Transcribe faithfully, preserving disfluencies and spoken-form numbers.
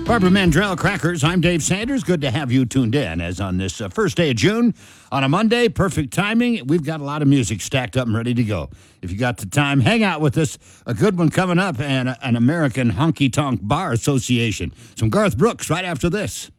Barbara Mandrell Crackers, I'm Dave Sanders. Good to have you tuned in as on this uh, first day of June on a Monday. Perfect timing. We've got a lot of music stacked up and ready to go. If you got the time, hang out with us. A good one coming up and uh, an American Honky Tonk Bar Association. Some Garth Brooks right after this.